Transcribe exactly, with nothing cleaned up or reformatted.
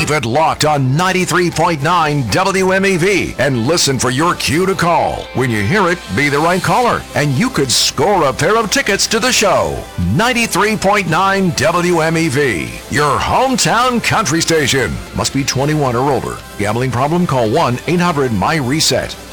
Keep it locked on ninety-three point nine W M E V and listen for your cue to call. When you hear it, be the right caller, and you could score a pair of tickets to the show. ninety-three point nine W M E V, your hometown country station. Must be twenty-one or older. Gambling problem? Call one eight hundred M Y RESET.